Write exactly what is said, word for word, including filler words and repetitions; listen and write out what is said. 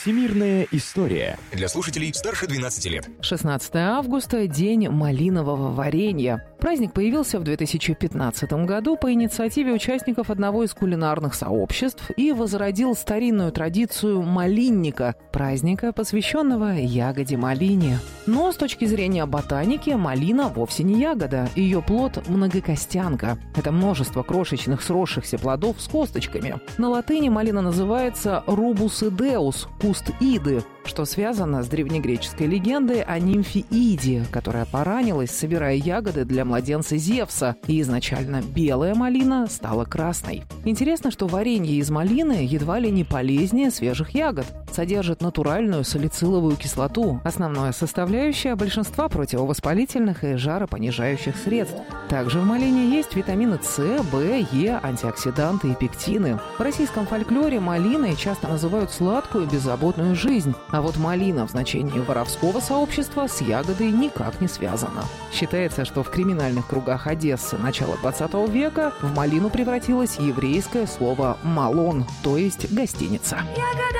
Всемирная история. Для слушателей старше двенадцати лет. шестнадцатое августа – день малинового варенья. Праздник появился в две тысячи пятнадцатом году по инициативе участников одного из кулинарных сообществ и возродил старинную традицию малинника – праздника, посвященного ягоде малине. Но с точки зрения ботаники малина вовсе не ягода, ее плод – многокостянка. Это множество крошечных сросшихся плодов с косточками. На латыни малина называется рубус идеус – куст иды, что связано с древнегреческой легендой о нимфе Иде, которая поранилась, собирая ягоды для младенца Зевса, и изначально белая малина стала красной. Интересно, что варенье из малины едва ли не полезнее свежих ягод. Содержит натуральную салициловую кислоту, основная составляющая большинства противовоспалительных и жаропонижающих средств. Также в малине есть витамины С, В, Е, антиоксиданты и пектины. В российском фольклоре малиной часто называют сладкую беззаботную жизнь, а вот малина в значении воровского сообщества с ягодой никак не связана. Считается, что в криминальных кругах Одессы начала двадцатого века в малину превратилось еврейское слово «малон», то есть «гостиница».